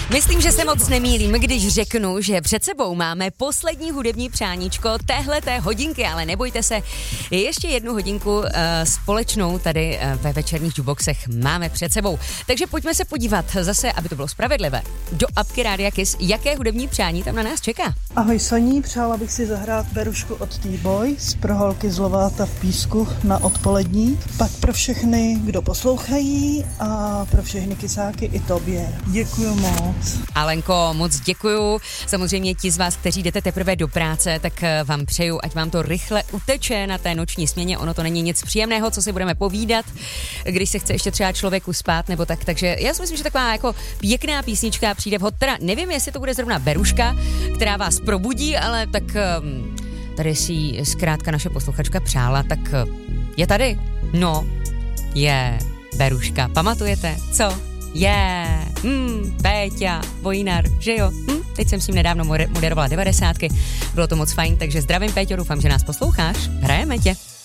Myslím, že se moc nemýlím, když řeknu, že před sebou máme poslední hudební přáníčko téhleté hodinky, ale nebojte se, ještě jednu hodinku společnou tady ve večerních jukeboxech máme před sebou. Takže pojďme se podívat zase, aby to bylo spravedlivé, do apky Rádia Kiss, jaké hudební přání tam na nás čeká. Ahoj Saní, přála bych si zahrát Berušku od T-Boys pro holky z Lováta v Písku na odpolední, pak pro všechny, kdo poslouchají a pro všechny kysáky i tobě. Děkuju moc. Alenko, moc děkuju. Samozřejmě ti z vás, kteří jdete teprve do práce, tak vám přeju, ať vám to rychle uteče na té noční směně. Ono to není nic příjemného, co si budeme povídat, když se chce ještě třeba člověku spát nebo tak. Takže já si myslím, že taková jako pěkná písnička přijde vhod. Teda nevím, jestli to bude zrovna Beruška, která vás probudí, ale tak tady si zkrátka naše posluchačka přála, tak je tady. No, je Beruška. Pamatujete? Co? Péťa Vojnar, že jo? Teď jsem s ním nedávno moderovala 90. Bylo to moc fajn, takže zdravím Péťo, doufám, že nás posloucháš. Hrajeme tě.